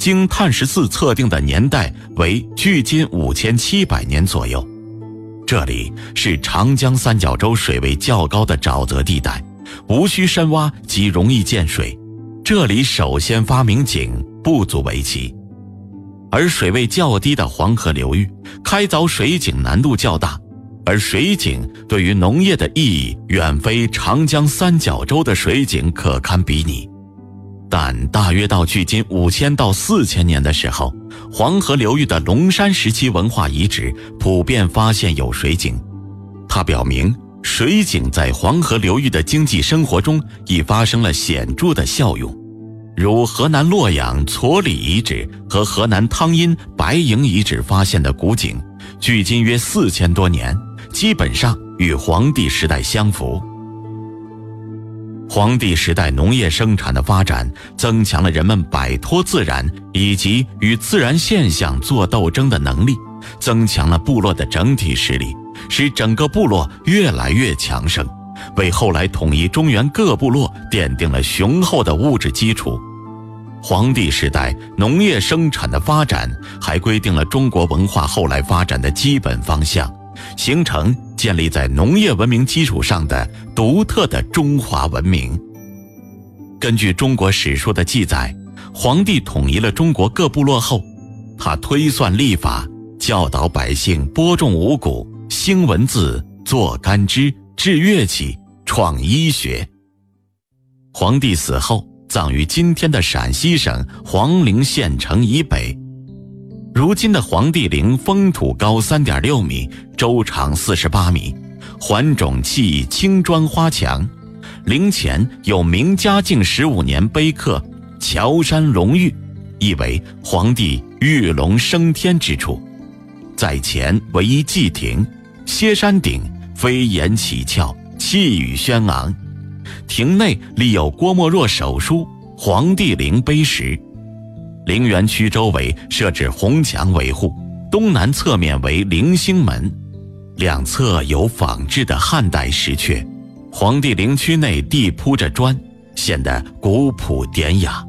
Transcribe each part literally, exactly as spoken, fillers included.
经碳十四测定的年代为距今五千七百年左右。这里是长江三角洲水位较高的沼泽地带，无需深挖即容易见水。这里首先发明井不足为奇。而水位较低的黄河流域，开凿水井难度较大，而水井对于农业的意义远非长江三角洲的水井可堪比拟。但大约到距今五千到四千年的时候，黄河流域的龙山时期文化遗址普遍发现有水井，它表明水井在黄河流域的经济生活中已发生了显著的效用。如河南洛阳矬里遗址和河南汤阴白营遗址发现的古井，距今约四千多年，基本上与黄帝时代相符。黄帝时代农业生产的发展，增强了人们摆脱自然以及与自然现象作斗争的能力，增强了部落的整体实力，使整个部落越来越强盛，为后来统一中原各部落奠定了雄厚的物质基础。黄帝时代农业生产的发展，还规定了中国文化后来发展的基本方向，形成建立在农业文明基础上的独特的中华文明。根据中国史书的记载，黄帝统一了中国各部落后，他推算历法，教导百姓播种五谷，兴文字，做干支，制乐器，创医学。黄帝死后，葬于今天的陕西省黄陵县城以北。如今的黄帝陵封土高 三点六米，周长四十八米，环种砌青砖花墙，陵前有明嘉靖十五年碑刻乔山龙玉，意为黄帝玉龙升天之处。在前为一祭亭，歇山顶，飞檐起翘，气宇轩昂。亭内立有郭沫若手书黄帝陵碑石。陵园区周围设置红墙维护，东南侧面为陵星门，两侧有仿制的汉代石阙。黄帝陵区内地铺着砖，显得古朴典雅。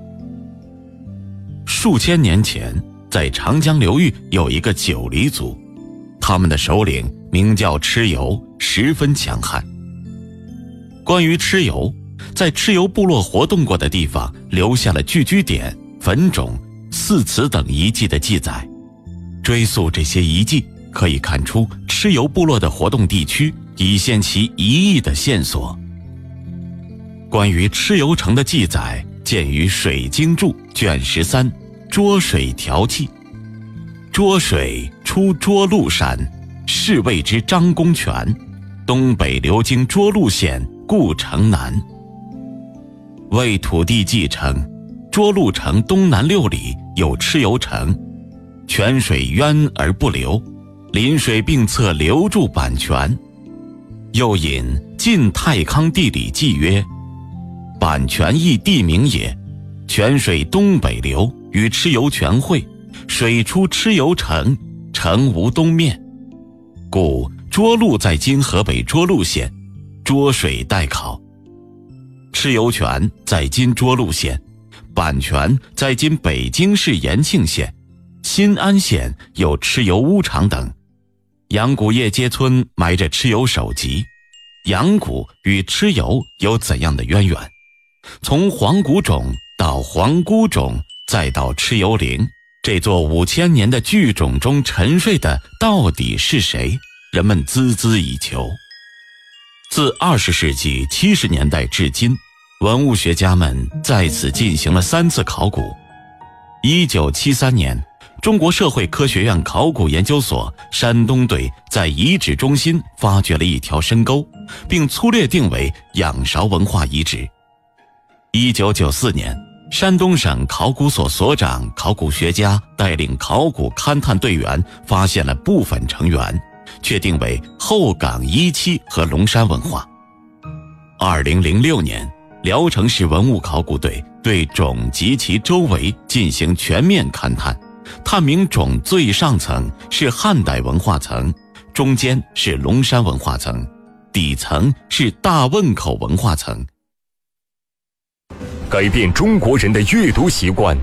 数千年前，在长江流域有一个九黎族，他们的首领名叫蚩尤，十分强悍。关于蚩尤，在蚩尤部落活动过的地方留下了聚居点、坟冢、祀祠等遗迹的记载。追溯这些遗迹，可以看出蚩尤部落的活动地区，以现其一役的线索。关于蚩尤城的记载，见于《水经注》卷十三《捉水调器》。捉水出涿鹿山，是谓之张公泉，东北流经涿鹿县，故城南。为土地继承，涿鹿城东南六里有蚩尤城，泉水渊而不流，临水并侧留住阪泉。又引《晋太康地理纪》曰：阪泉亦地名也，泉水东北流，与蚩尤泉会，水出蚩尤城，城无东面。故涿鹿在今河北涿鹿县，涿水待考。蚩尤泉在今涿鹿县，阪泉在今北京市延庆县，新安县有蚩尤屋场等。阳谷叶街村埋着蚩尤首级，阳谷与蚩尤有怎样的渊源？从黄谷冢到黄姑冢，再到蚩尤陵，这座五千年的巨冢中沉睡的到底是谁？人们孜孜以求。自二十世纪七十年代至今，文物学家们在此进行了三次考古。一九七三年，中国社会科学院考古研究所山东队在遗址中心发掘了一条深沟，并粗略定为仰韶文化遗址。一九九四年，山东省考古所所长、考古学家带领考古勘探队员发现了部分成员，确定为后岗一期和龙山文化。二零零六年，聊城市文物考古队对冢及其周围进行全面勘探，探明冢最上层是汉代文化层，中间是龙山文化层，底层是大汶口文化层。 改变中国人的阅读习惯，